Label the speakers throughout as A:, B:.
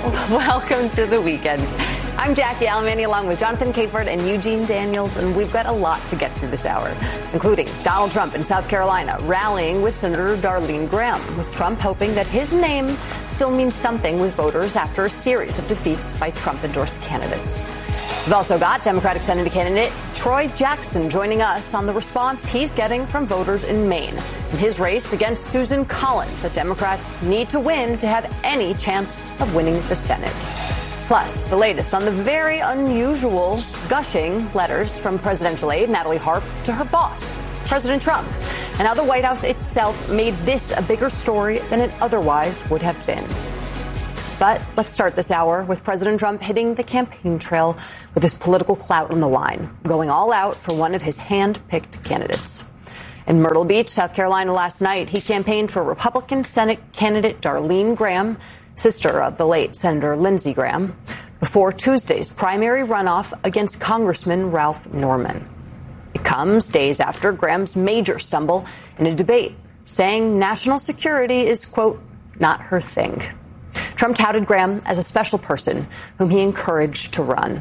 A: Welcome to the weekend. I'm Jackie Alemany along with Jonathan Capehart and Eugene Daniels, and we've got a lot to get through this hour, including Donald Trump in South Carolina rallying with Senator Darlene Graham, with Trump hoping that his name still means something with voters after a series of defeats by Trump-endorsed candidates. We've also got Democratic Senate candidate Troy Jackson joining us on the response he's getting from voters in Maine in his race against Susan Collins that Democrats need to win to have any chance of winning the Senate. Plus, the latest on the very unusual, gushing letters from presidential aide Natalie Harp to her boss, President Trump, and how the White House itself made this a bigger story than it otherwise would have been. But let's start this hour with President Trump hitting the campaign trail with his political clout on the line, going all out for one of his hand-picked candidates. In Myrtle Beach, South Carolina last night, he campaigned for Republican Senate candidate Darlene Graham, sister of the late Senator Lindsey Graham, before Tuesday's primary runoff against Congressman Ralph Norman. It comes days after Graham's major stumble in a debate, saying national security is, quote, not her thing. Trump touted Graham as a special person whom he encouraged to run.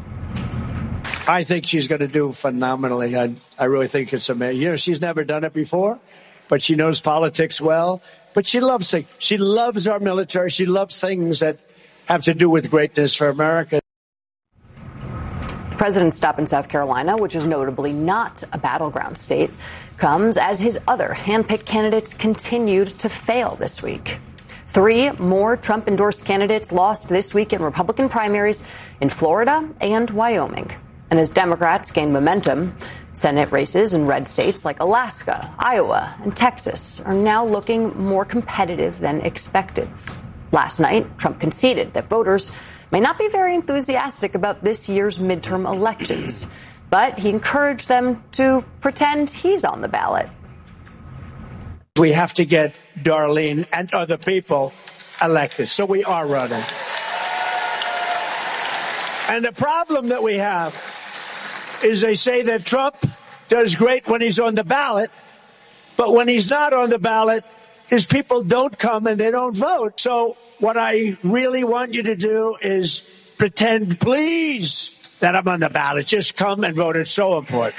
B: I think she's going to do phenomenally. I really think it's amazing. You know, she's never done it before, but she knows politics well. But she loves it. She loves our military. She loves things that have to do with greatness for America.
A: The president's stop in South Carolina, which is notably not a battleground state, comes as his other handpicked candidates continued to fail this week. 3 more Trump-endorsed candidates lost this week in Republican primaries in Florida and Wyoming. And as Democrats gain momentum, Senate races in red states like Alaska, Iowa, and Texas are now looking more competitive than expected. Last night, Trump conceded that voters may not be very enthusiastic about this year's midterm elections, but he encouraged them to pretend he's on the ballot.
B: We have to get Darlene and other people elected, so we are running. And the problem that we have is they say that Trump does great when he's on the ballot, but when he's not on the ballot, his people don't come and they don't vote. So what I really want you to do is pretend, please, that I'm on the ballot. Just come and vote. It's so important.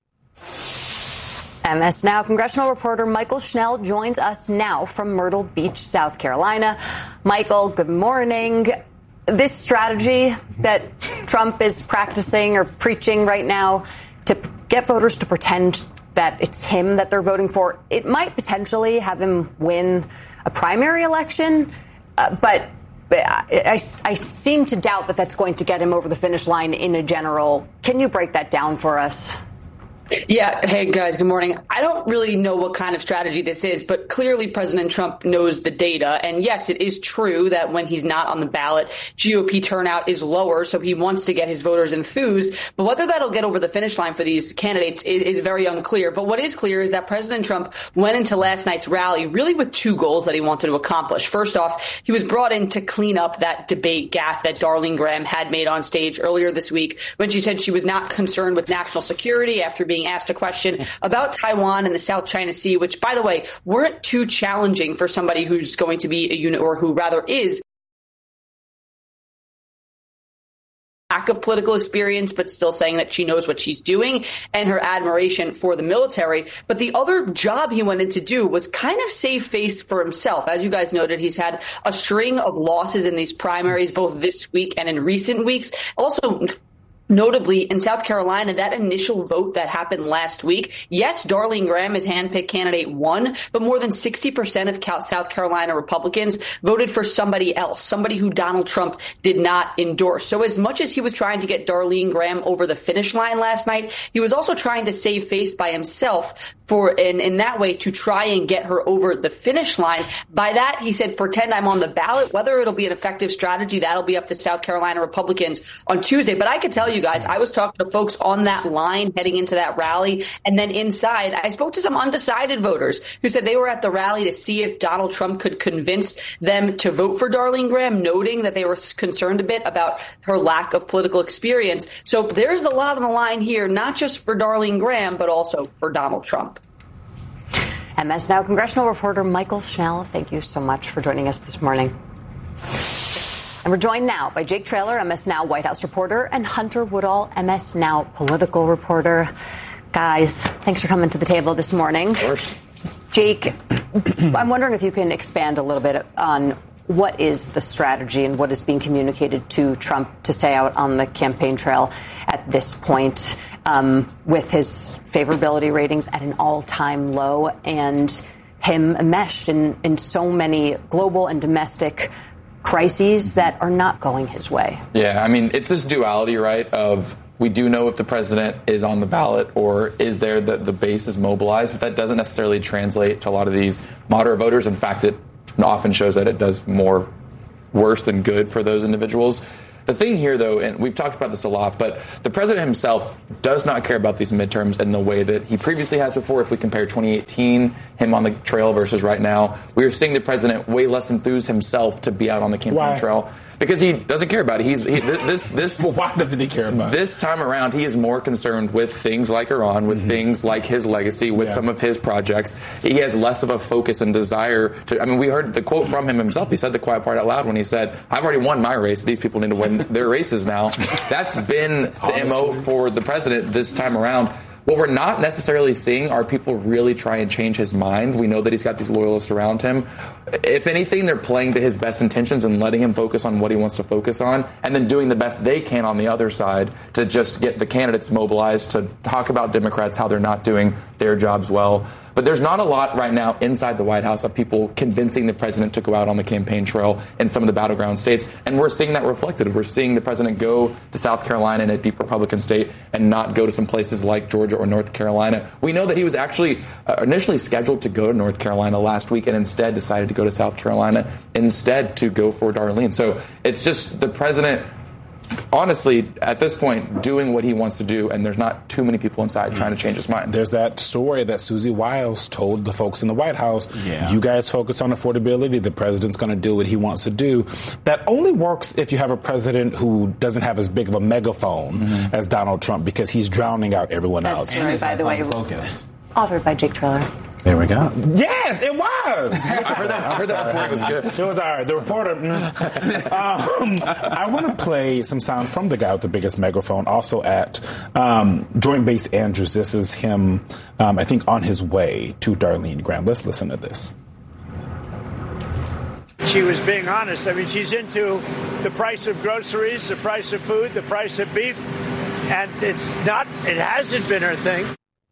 A: MS Now congressional reporter Michael Schnell joins us now from Myrtle Beach, South Carolina. Michael, good morning. This strategy that Trump is practicing or preaching right now to get voters to pretend that it's him that they're voting for, it might potentially have him win a primary election, but I seem to doubt that that's going to get him over the finish line in a general. Can you break that down for us?
C: Yeah. Hey, guys. Good morning. I don't really know what kind of strategy this is, but clearly President Trump knows the data. And yes, it is true that when he's not on the ballot, GOP turnout is lower. So he wants to get his voters enthused. But whether that'll get over the finish line for these candidates is very unclear. But what is clear is that President Trump went into last night's rally really with 2 goals that he wanted to accomplish. First off, he was brought in to clean up that debate gaffe that Darlene Graham had made on stage earlier this week when she said she was not concerned with national security after being asked a question about Taiwan and the South China Sea, which, by the way, weren't too challenging for somebody who's going to be a unit, or who rather is lack of political experience, but still saying that she knows what she's doing, and her admiration for the military. But the other job he went in to do was kind of save face for himself. As you guys noted, he's had a string of losses in these primaries, both this week and in recent weeks. Also, notably, in South Carolina, that initial vote that happened last week, yes, Darlene Graham, his handpicked candidate, won, but more than 60% of South Carolina Republicans voted for somebody else, somebody who Donald Trump did not endorse. So as much as he was trying to get Darlene Graham over the finish line last night, he was also trying to save face by himself in that way to try and get her over the finish line. By that, he said, pretend I'm on the ballot. Whether it'll be an effective strategy, that'll be up to South Carolina Republicans on Tuesday. But I can tell you guys, I was talking to folks on that line heading into that rally. And then inside, I spoke to some undecided voters who said they were at the rally to see if Donald Trump could convince them to vote for Darlene Graham, noting that they were concerned a bit about her lack of political experience. So there's a lot on the line here, not just for Darlene Graham, but also for Donald Trump.
A: MS Now congressional reporter Michael Schnell, thank you so much for joining us this morning. And we're joined now by Jake Traylor, MS Now White House reporter, and Hunter Woodall, MS Now political reporter. Guys, thanks for coming to the table this morning.
D: Of course.
A: Jake, I'm wondering if you can expand a little bit on what is the strategy and what is being communicated to Trump to stay out on the campaign trail at this point, with his favorability ratings at an all-time low and him enmeshed in so many global and domestic crises that are not going his way.
D: Yeah, I mean, it's this duality, right, of we do know if the president is on the ballot or is there that the base is mobilized, but that doesn't necessarily translate to a lot of these moderate voters. In fact, it often shows that it does more worse than good for those individuals. The thing here, though, and we've talked about this a lot, but the president himself does not care about these midterms in the way that he previously has before. If we compare 2018, him on the trail versus right now, we are seeing the president way less enthused himself to be out on the campaign trail. Because he doesn't care about it.
E: Well, why doesn't he care about it?
D: This time around, he is more concerned with things like Iran, with things like his legacy, with some of his projects. He has less of a focus and desire to. I mean, we heard the quote from him himself. He said the quiet part out loud when he said, "I've already won my race. These people need to win their races now." That's been the MO for the president this time around. What we're not necessarily seeing are people really try and change his mind. We know that he's got these loyalists around him. If anything, they're playing to his best intentions and letting him focus on what he wants to focus on, and then doing the best they can on the other side to just get the candidates mobilized to talk about Democrats, how they're not doing their jobs well. But there's not a lot right now inside the White House of people convincing the president to go out on the campaign trail in some of the battleground states. And we're seeing that reflected. We're seeing the president go to South Carolina in a deep Republican state and not go to some places like Georgia or North Carolina. We know that he was actually initially scheduled to go to North Carolina last week and instead decided to go to South Carolina instead to go for Darlene. So it's just the president, honestly, at this point, doing what he wants to do, and there's not too many people inside trying to change his mind.
E: There's that story that Susie Wiles told the folks in the White House, you guys focus on affordability, the president's going to do what he wants to do. That only works if you have a president who doesn't have as big of a megaphone as Donald Trump, because he's drowning out everyone else.
A: Sorry, by the way, authored by Jake Traylor.
E: There we go. Yes, it was.
D: I heard that report was good.
E: It was all right. The reporter. I want to play some sound from the guy with the biggest megaphone, also at Joint Base Andrews. This is him, I think, on his way to Darlene Graham. Let's listen to this.
B: She was being honest. I mean, she's into the price of groceries, the price of food, the price of beef, and it hasn't been her thing.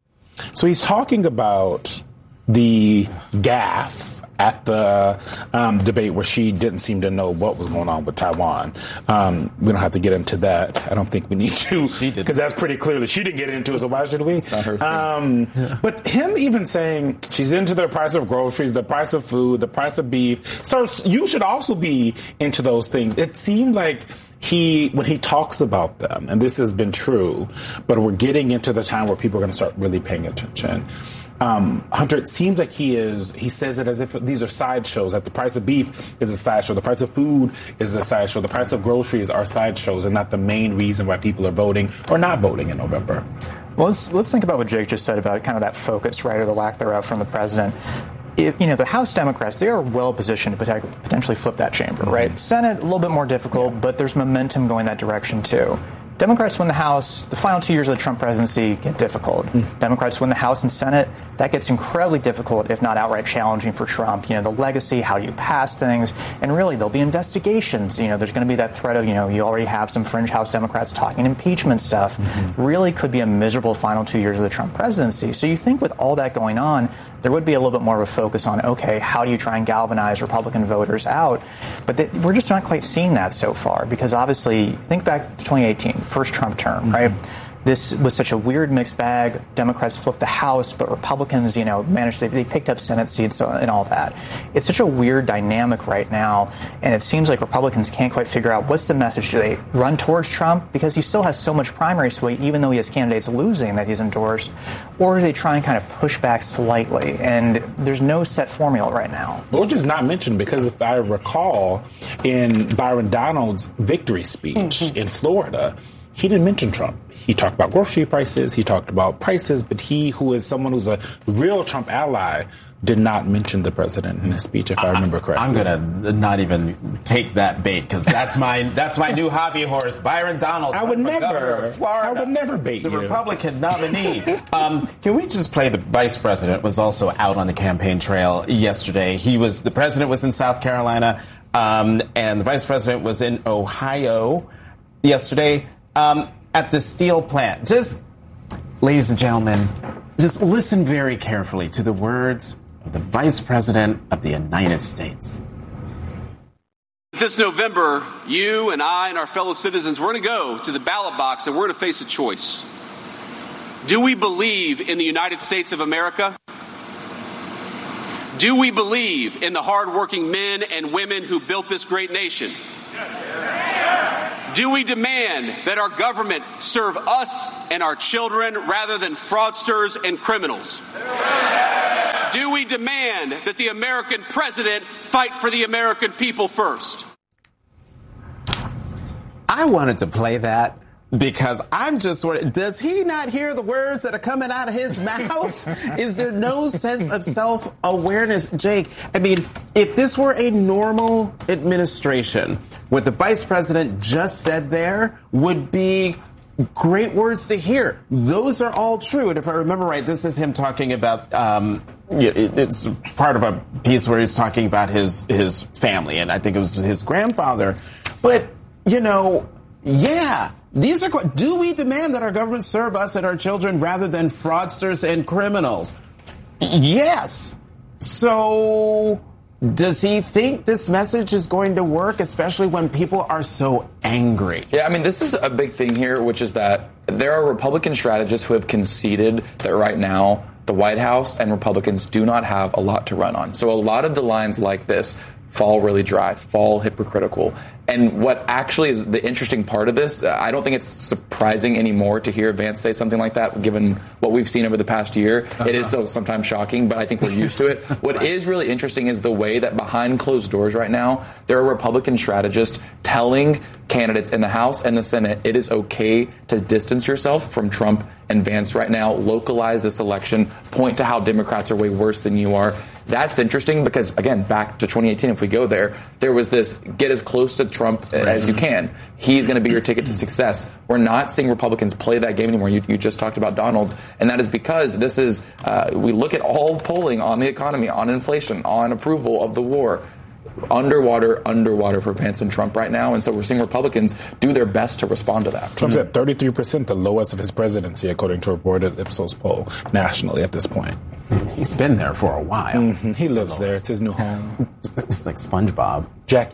E: So he's talking about the gaffe at the debate where she didn't seem to know what was going on with Taiwan. We don't have to get into that. I don't think we need to, because that's pretty clear that she didn't get into it, so why should we?
D: It's not her thing.
E: But him even saying she's into the price of groceries, the price of food, the price of beef, so you should also be into those things. It seemed like when he talks about them, and this has been true, but we're getting into the time where people are going to start really paying attention. Hunter, it seems like he says it as if these are sideshows, that the price of beef is a sideshow, the price of food is a sideshow, the price of groceries are sideshows and not the main reason why people are voting or not voting in November.
F: Well, let's think about what Jake just said about kind of that focus, right, or the lack thereof from the president. The House Democrats, they are well positioned to potentially flip that chamber, right? Senate, a little bit more difficult, but there's momentum going that direction too. Democrats win the House, the final 2 years of the Trump presidency get difficult. Democrats win the House and Senate, that gets incredibly difficult, if not outright challenging for Trump. The legacy, how do you pass things? And really, there'll be investigations. There's going to be that threat of, you already have some fringe House Democrats talking impeachment stuff. Really could be a miserable final 2 years of the Trump presidency. So you think with all that going on, there would be a little bit more of a focus on, okay, how do you try and galvanize Republican voters out? But we're just not quite seeing that so far, because obviously, think back to 2018, first Trump term, right? This was such a weird mixed bag. Democrats flipped the House, but Republicans, managed, they picked up Senate seats and all that. It's such a weird dynamic right now, and it seems like Republicans can't quite figure out what's the message. Do they run towards Trump? Because he still has so much primary sway, even though he has candidates losing that he's endorsed. Or do they try and kind of push back slightly? And there's no set formula right now.
E: Which is not mentioned, because if I recall, in Byron Donalds' victory speech in Florida, he didn't mention Trump. He talked about grocery prices. He talked about prices. But he, who is someone who's a real Trump ally, did not mention the president in his speech, if I remember correctly.
G: I'm going to not even take that bait because that's my new hobby horse, Byron Donalds.
E: I would never bait
G: the
E: you.
G: Republican nominee. Can we just play the vice president was also out on the campaign trail yesterday. The president was in South Carolina, and the vice president was in Ohio yesterday at the steel plant. Just, ladies and gentlemen, just listen very carefully to the words of the Vice President of the United States.
H: This November, you and I and our fellow citizens, we're going to go to the ballot box and we're going to face a choice. Do we believe in the United States of America? Do we believe in the hardworking men and women who built this great nation? Do we demand that our government serve us and our children rather than fraudsters and criminals? Do we demand that the American president fight for the American people first?
G: I wanted to play that because I'm just worried. Does he not hear the words that are coming out of his mouth? Is there no sense of self-awareness, Jake? I mean, if this were a normal administration, what the vice president just said there would be great words to hear. Those are all true. And if I remember right, this is him talking about, it's part of a piece where he's talking about his family, and I think it was his grandfather. But, these are, do we demand that our government serve us and our children rather than fraudsters and criminals? Yes. So does he think this message is going to work, especially when people are so angry?
D: Yeah, I mean, this is a big thing here, which is that there are Republican strategists who have conceded that right now the White House and Republicans do not have a lot to run on. So a lot of the lines like this fall really dry, fall hypocritical. And what actually is the interesting part of this, I don't think it's surprising anymore to hear Vance say something like that, given what we've seen over the past year. It is still sometimes shocking, but I think we're used to it. What is really interesting is the way that behind closed doors right now, there are Republican strategists telling candidates in the House and the Senate it is okay to distance yourself from Trump and Vance right now, localize this election, point to how Democrats are way worse than you are. That's interesting because, again, back to 2018, if we go there, there was this get as close to Trump as you can. He's going to be your ticket to success. We're not seeing Republicans play that game anymore. You just talked about Donalds, and that is because this is, we look at all polling on the economy, on inflation, on approval of the war. Underwater for Vance and Trump right now. And so we're seeing Republicans do their best to respond to that.
E: Trump's at 33%, the lowest of his presidency, according to a reported Ipsos poll nationally at this point.
G: He's been there for a while.
E: Mm-hmm. He lives there. It's his new home.
G: It's like SpongeBob.
E: Jackie.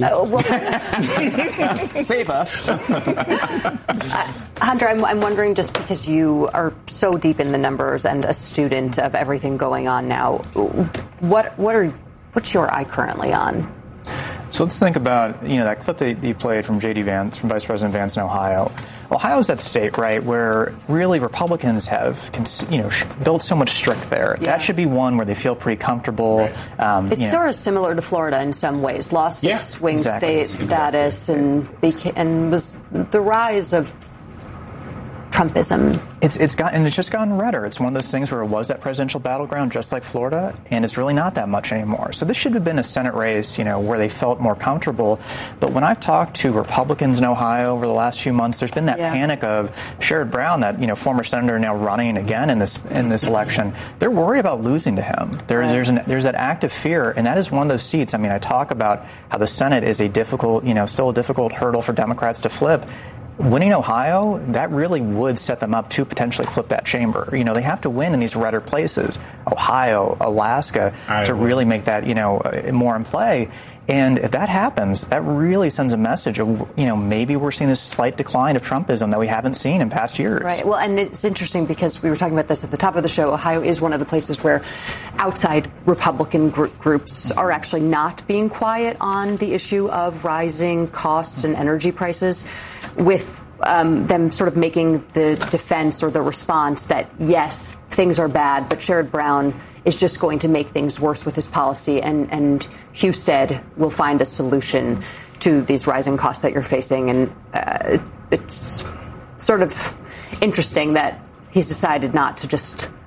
G: Save us.
A: Hunter, I'm wondering, just because you are so deep in the numbers and a student of everything going on now, what's your eye currently on?
F: So let's think about, that clip that you played from J.D. Vance, from Vice President Vance in Ohio. Ohio's that state, right, where really Republicans have, built so much strength there. Yeah. That should be one where they feel pretty comfortable.
A: Right. It's sort of similar to Florida in some ways. Lost its swing state status and was the rise of Trumpism. It's
F: just gotten redder. It's one of those things where it was that presidential battleground, just like Florida, and it's really not that much anymore. So this should have been a Senate race, where they felt more comfortable. But when I've talked to Republicans in Ohio over the last few months, there's been that panic of Sherrod Brown, that former senator now running again in this election. They're worried about losing to him. There's that active fear, and that is one of those seats. I mean, I talk about how the Senate is a difficult, still a difficult hurdle for Democrats to flip. Winning Ohio, that really would set them up to potentially flip that chamber. They have to win in these redder places, Ohio, Alaska, to really make that, more in play. And if that happens, that really sends a message of, maybe we're seeing this slight decline of Trumpism that we haven't seen in past years.
A: Right. Well, and it's interesting because we were talking about this at the top of the show. Ohio is one of the places where outside Republican groups are actually not being quiet on the issue of rising costs and energy prices, with them sort of making the defense or the response that, yes, things are bad, but Sherrod Brown is just going to make things worse with his policy, and Husted will find a solution to these rising costs that you're facing. And it's sort of interesting that he's decided not to just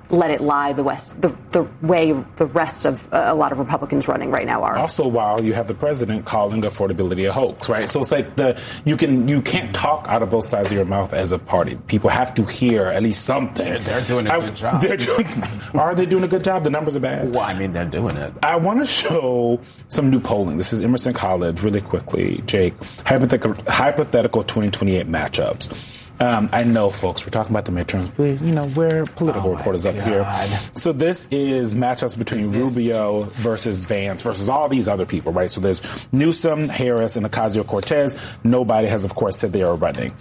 A: let it lie the way the rest of a lot of Republicans running right now are.
E: Also, while you have the president calling affordability a hoax, right? So it's like you can't talk out of both sides of your mouth as a party. People have to hear at least something.
G: They're doing a good job.
E: Are they doing a good job? The numbers are bad.
G: Well, I mean, they're doing it.
E: I want to show some new polling. This is Emerson College, really quickly, Jake. Hypothetical 2028 matchups. I know, folks, we're talking about the midterms. We're political reporters up here. So this is matchups between Rubio versus Vance versus all these other people, right? So there's Newsom, Harris, and Ocasio-Cortez. Nobody has, of course, said they are running.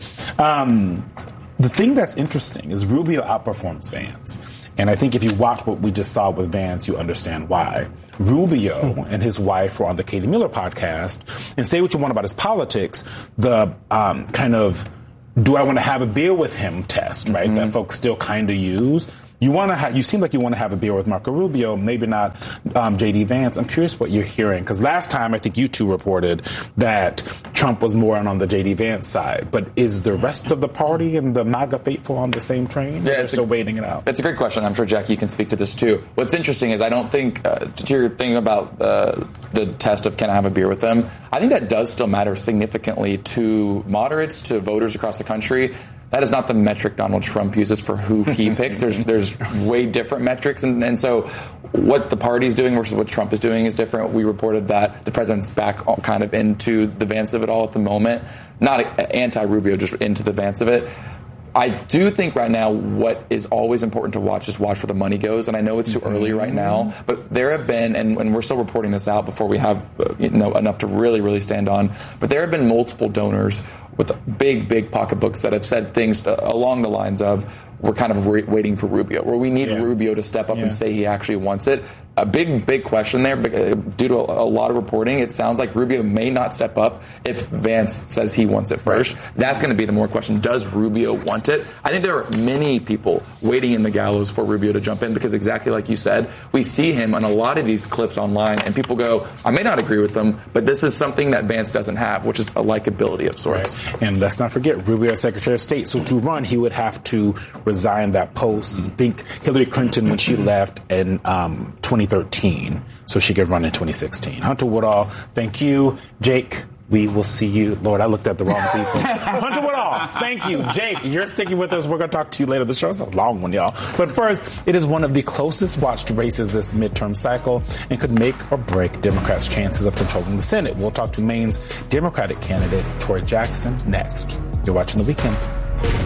E: The thing that's interesting is Rubio outperforms Vance. And I think if you watch what we just saw with Vance, you understand why. Rubio and his wife were on the Katie Miller podcast, and say what you want about his politics, the kind of do I want to have a beer with him test, right? That folks still kind of use. You seem like you want to have a beer with Marco Rubio, maybe not J.D. Vance. I'm curious what you're hearing, because last time I think you two reported that Trump was more on the J.D. Vance side. But is the rest of the party and the MAGA faithful on the same train? Yeah, they're still waiting it out.
D: That's a great question. I'm sure, Jackie, you can speak to this too. What's interesting is I don't think, to your thing about the test of can I have a beer with them, I think that does still matter significantly to moderates, to voters across the country. That is not the metric Donald Trump uses for who he picks. There's way different metrics. And so what the party's doing versus what Trump is doing is different. We reported that the president's back kind of into the Vance of it all at the moment. Not anti-Rubio, just into the Vance of it. I do think right now what is always important to watch is watch where the money goes. And I know it's too early right now, but there have been, and we're still reporting this out before we have enough to really, really stand on, but there have been multiple donors with big pocketbooks that have said things along the lines of, we're kind of waiting for Rubio, where we need Rubio to step up and say he actually wants it. A big question there, due to a lot of reporting. It sounds like Rubio may not step up if Vance says he wants it first. That's going to be the more question. Does Rubio want it? I think there are many people waiting in the gallows for Rubio to jump in, because exactly like you said, we see him on a lot of these clips online, and people go, I may not agree with them, but this is something that Vance doesn't have, which is a likability of sorts.
E: Right. And let's not forget, Rubio is Secretary of State, so to run, he would have to resign that post. Think Hillary Clinton, when she left in 2013, so she could run in 2016. Hunter Woodall, thank you. Jake, we will see you. Lord, I looked at the wrong people. Hunter Woodall, thank you. Jake, you're sticking with us. We're going to talk to you later. The show's a long one, y'all. But first, it is one of the closest watched races this midterm cycle and could make or break Democrats' chances of controlling the Senate. We'll talk to Maine's Democratic candidate, Troy Jackson, next. You're watching The Weekend.